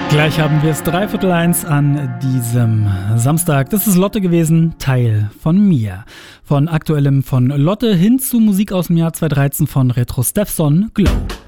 Gleich haben wir es 1:15 an diesem Samstag. Das ist Lotte gewesen, Teil von mir. Von Aktuellem von Lotte hin zu Musik aus dem Jahr 2013 von Retro Steffson, Glow.